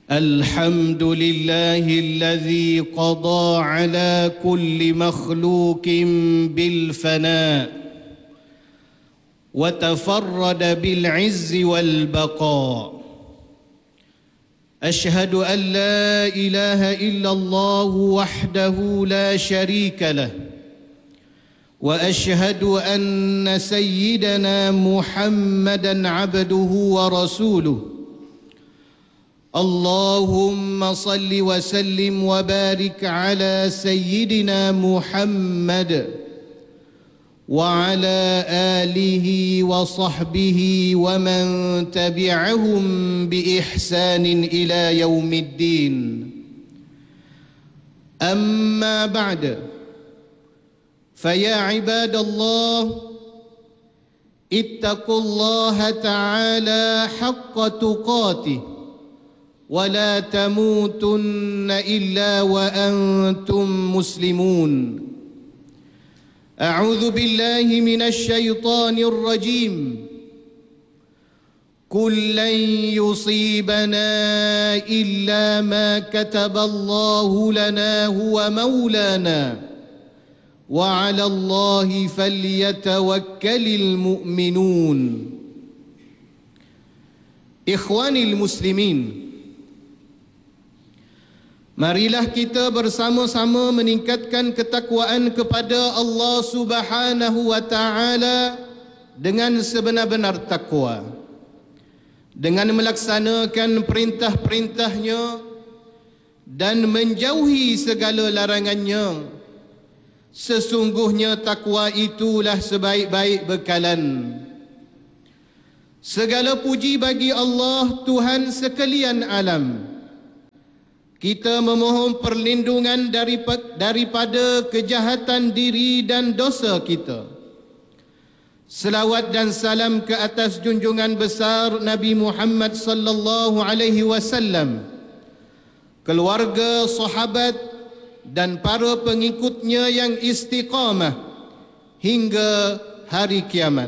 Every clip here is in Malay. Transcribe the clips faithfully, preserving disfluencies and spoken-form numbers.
الحمد لله الذي قضى على كل مخلوق بالفناء وتفرد بالعز والبقاء. أشهد أن لا إله إلا الله وحده لا شريك له، وأشهد أن سيدنا محمدًا عبده ورسوله. اللهم صل وسلم وبارك على سيدنا محمد وعلى آله وصحبه ومن تبعهم بإحسان إلى يوم الدين. أما بعد، فيا عباد الله، اتقوا الله تعالى حق تقاته ولا تموتن إلا وأنتم مسلمون. أعوذ بالله من الشيطان الرجيم. قل لن يصيبنا إلا ما كتب الله لنا هو مولانا وعلى الله فليتوكل المؤمنون. إخواني المسلمين, marilah kita bersama-sama meningkatkan ketakwaan kepada Allah Subhanahu wa Ta'ala dengan sebenar-benar takwa, dengan melaksanakan perintah-perintahnya dan menjauhi segala larangannya. Sesungguhnya takwa itulah sebaik-baik bekalan. Segala puji bagi Allah, Tuhan sekalian alam. Kita memohon perlindungan daripada kejahatan diri dan dosa kita. Selawat dan salam ke atas junjungan besar Nabi Muhammad sallallahu alaihi wasallam, keluarga, sahabat dan para pengikutnya yang istiqamah hingga hari kiamat.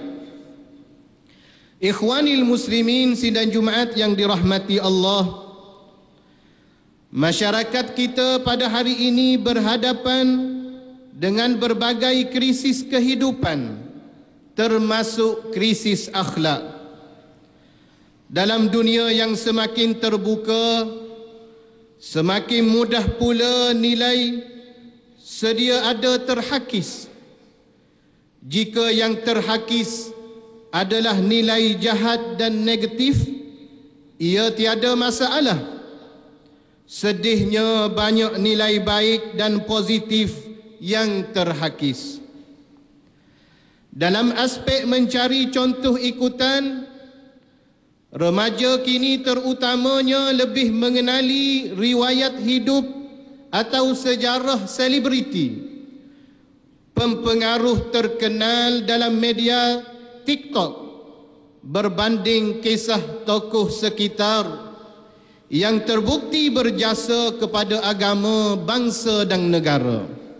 Ikhwanil muslimin sidang Jumaat yang dirahmati Allah, masyarakat kita pada hari ini berhadapan dengan berbagai krisis kehidupan, termasuk krisis akhlak. Dalam dunia yang semakin terbuka, semakin mudah pula nilai sedia ada terhakis. Jika yang terhakis adalah nilai jahat dan negatif, ia tiada masalah. Sedihnya banyak nilai baik dan positif yang terhakis. Dalam aspek mencari contoh ikutan, remaja kini terutamanya lebih mengenali riwayat hidup atau sejarah selebriti, pempengaruh terkenal dalam media TikTok, berbanding kisah tokoh sekitar yang terbukti berjasa kepada agama, bangsa dan negara.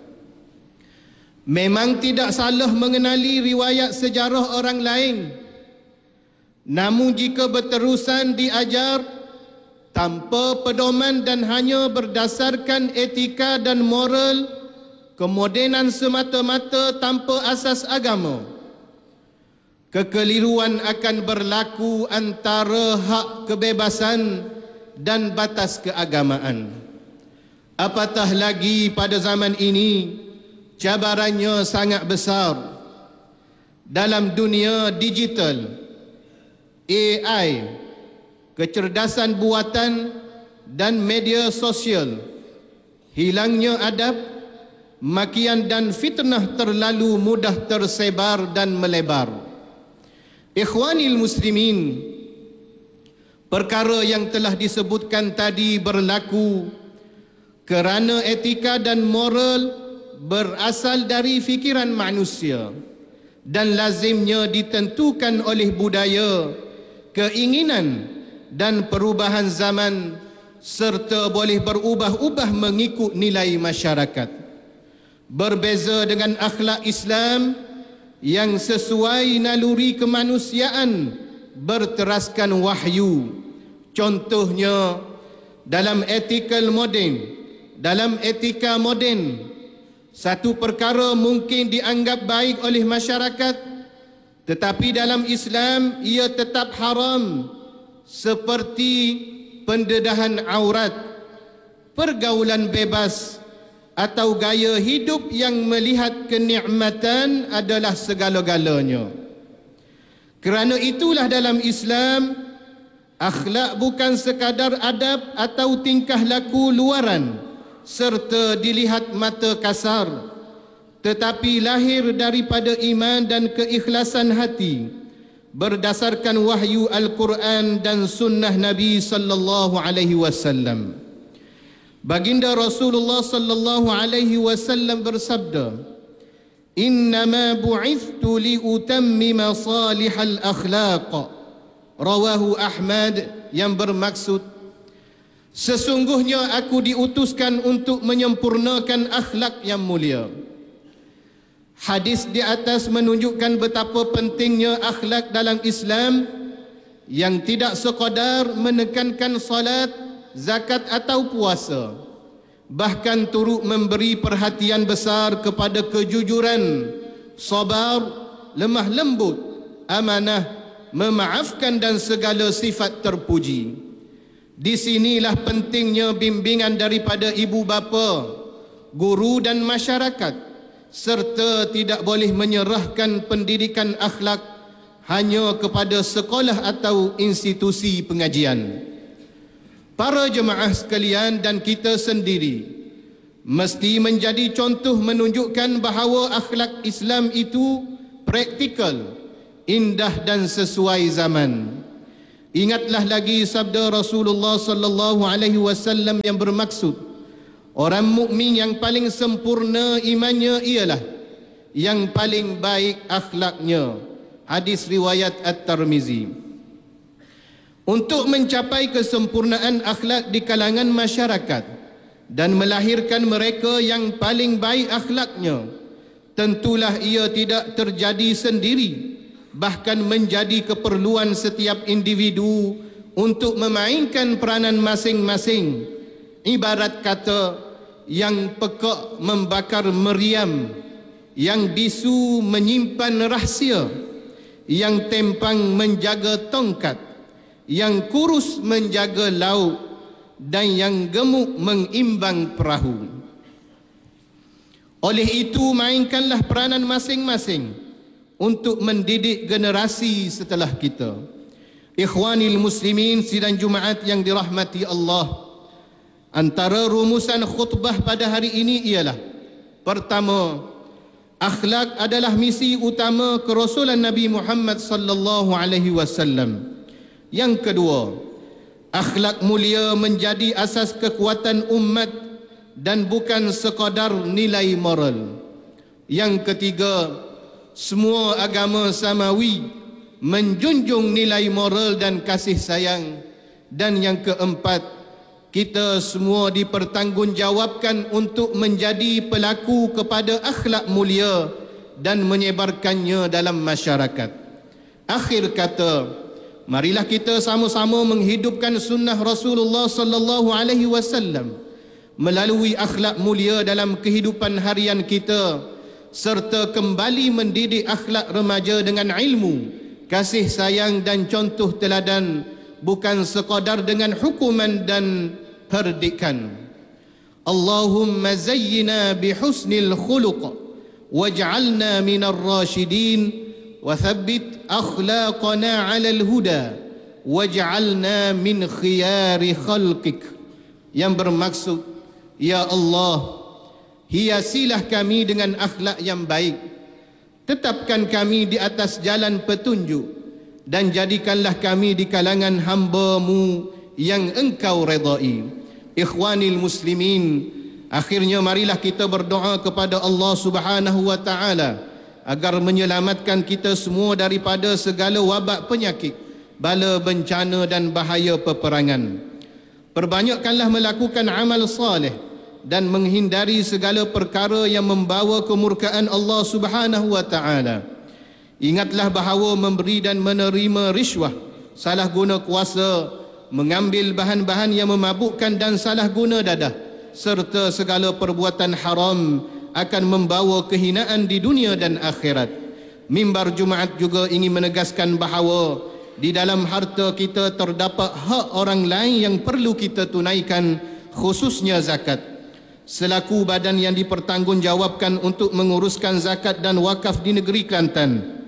Memang tidak salah mengenali riwayat sejarah orang lain, namun jika berterusan diajar tanpa pedoman dan hanya berdasarkan etika dan moral, kemodenan semata-mata tanpa asas agama, kekeliruan akan berlaku antara hak kebebasan dan batas keagamaan. Apatah lagi pada zaman ini, cabarannya sangat besar. Dalam dunia digital, A I, kecerdasan buatan dan media sosial, hilangnya adab, makian dan fitnah terlalu mudah tersebar dan melebar. Ikhwanil muslimin, perkara yang telah disebutkan tadi berlaku kerana etika dan moral berasal dari fikiran manusia dan lazimnya ditentukan oleh budaya, keinginan dan perubahan zaman, serta boleh berubah-ubah mengikut nilai masyarakat. Berbeza dengan akhlak Islam yang sesuai naluri kemanusiaan berteraskan wahyu. Contohnya, dalam ethical moden, dalam etika moden, satu perkara mungkin dianggap baik oleh masyarakat, tetapi dalam Islam ia tetap haram, seperti pendedahan aurat, pergaulan bebas, atau gaya hidup yang melihat kenikmatan adalah segala-galanya. Kerana itulah dalam Islam, akhlak bukan sekadar adab atau tingkah laku luaran serta dilihat mata kasar, tetapi lahir daripada iman dan keikhlasan hati berdasarkan wahyu Al-Quran dan sunnah Nabi sallallahu alaihi wasallam. Baginda Rasulullah sallallahu alaihi wasallam bersabda, "Innama bu'ithtu liutammima salihal akhlaq." Rawahu Ahmad, yang bermaksud, sesungguhnya aku diutuskan untuk menyempurnakan akhlak yang mulia. Hadis di atas menunjukkan betapa pentingnya akhlak dalam Islam, yang tidak sekadar menekankan salat, zakat atau puasa, bahkan turut memberi perhatian besar kepada kejujuran, sabar, lemah lembut, amanah, memaafkan dan segala sifat terpuji. Di sinilah pentingnya bimbingan daripada ibu bapa, guru dan masyarakat, serta tidak boleh menyerahkan pendidikan akhlak hanya kepada sekolah atau institusi pengajian. Para jemaah sekalian dan kita sendiri mesti menjadi contoh menunjukkan bahawa akhlak Islam itu praktikal, indah dan sesuai zaman. Ingatlah lagi sabda Rasulullah sallallahu alaihi wasallam yang bermaksud, orang mukmin yang paling sempurna imannya ialah yang paling baik akhlaknya. Hadis riwayat At-Tirmizi. Untuk mencapai kesempurnaan akhlak di kalangan masyarakat dan melahirkan mereka yang paling baik akhlaknya, tentulah ia tidak terjadi sendiri, bahkan menjadi keperluan setiap individu untuk memainkan peranan masing-masing. Ibarat kata, yang pekak membakar meriam, yang bisu menyimpan rahsia, yang tempang menjaga tongkat, yang kurus menjaga laut, dan yang gemuk mengimbang perahu. Oleh itu, mainkanlah peranan masing-masing untuk mendidik generasi setelah kita. Ikhwanil muslimin sidang Jumaat yang dirahmati Allah, antara rumusan khutbah pada hari ini ialah: pertama, akhlak adalah misi utama kerasulan Nabi Muhammad sallallahu alaihi wasallam. Yang kedua, akhlak mulia menjadi asas kekuatan umat dan bukan sekadar nilai moral. Yang ketiga, semua agama samawi menjunjung nilai moral dan kasih sayang. Dan yang keempat, kita semua dipertanggungjawabkan untuk menjadi pelaku kepada akhlak mulia dan menyebarkannya dalam masyarakat. Akhir kata, marilah kita sama-sama menghidupkan sunnah Rasulullah sallallahu alaihi wasallam melalui akhlak mulia dalam kehidupan harian kita, serta kembali mendidik akhlak remaja dengan ilmu, kasih sayang dan contoh teladan, bukan sekadar dengan hukuman dan perdikan. Allahumma zayyina bihusnil khuluq waj'alna minar rasyidin wa thabbit akhlaqana 'alal huda waj'alna min khiyari khalqik. Yang bermaksud, ya Allah, hiasilah kami dengan akhlak yang baik, tetapkan kami di atas jalan petunjuk, dan jadikanlah kami di kalangan hamba-Mu yang Engkau redai. Ikhwanil muslimin, akhirnya marilah kita berdoa kepada Allah Subhanahu wa taala agar menyelamatkan kita semua daripada segala wabak penyakit, bala bencana dan bahaya peperangan. Perbanyakkanlah melakukan amal saleh dan menghindari segala perkara yang membawa kemurkaan Allah Subhanahu wa taala. Ingatlah bahawa memberi dan menerima riswah, salah guna kuasa, mengambil bahan-bahan yang memabukkan dan salah guna dadah, serta segala perbuatan haram akan membawa kehinaan di dunia dan akhirat. Mimbar Jumaat juga ingin menegaskan bahawa di dalam harta kita terdapat hak orang lain yang perlu kita tunaikan, khususnya zakat. Selaku badan yang dipertanggungjawabkan untuk menguruskan zakat dan wakaf di negeri Kelantan,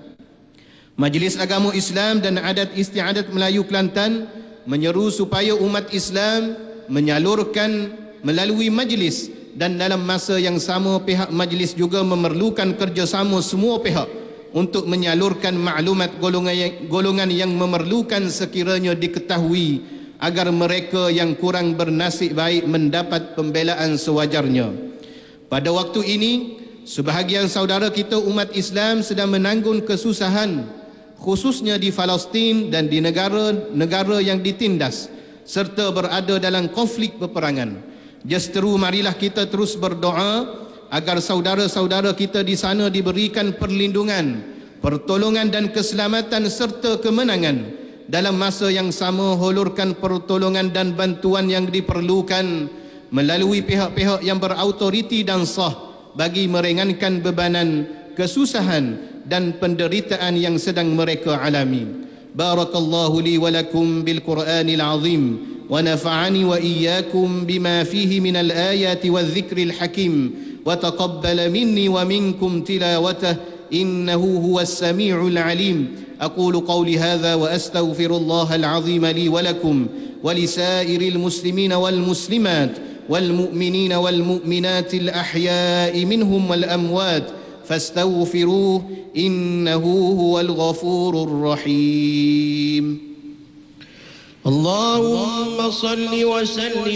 Majlis Agama Islam dan Adat Istiadat Melayu Kelantan menyeru supaya umat Islam menyalurkan melalui majlis, dan dalam masa yang sama pihak majlis juga memerlukan kerjasama semua pihak untuk menyalurkan maklumat golongan, golongan yang memerlukan sekiranya diketahui, agar mereka yang kurang bernasib baik mendapat pembelaan sewajarnya. Pada waktu ini, sebahagian saudara kita umat Islam sedang menanggung kesusahan, khususnya di Palestin dan di negara-negara yang ditindas serta berada dalam konflik peperangan. Justeru marilah kita terus berdoa agar saudara-saudara kita di sana diberikan perlindungan, pertolongan dan keselamatan serta kemenangan. Dalam masa yang sama, hulurkan pertolongan dan bantuan yang diperlukan melalui pihak-pihak yang berautoriti dan sah bagi meringankan bebanan, kesusahan dan penderitaan yang sedang mereka alami. Barakallahu li wa lakum bil Qur'anil azim wa nafa'ani wa iyyakum bima fihi minal ayati wal dhikril hakim wa taqabbala minni wa minkum tilawatah innahu huwas sami'ul alim. أقول قولي هذا وأستغفر الله العظيم لي ولكم ولسائر المسلمين والمسلمات والمؤمنين والمؤمنات الأحياء منهم والأموات فاستغفروه إنه هو الغفور الرحيم. اللهم صل وسلم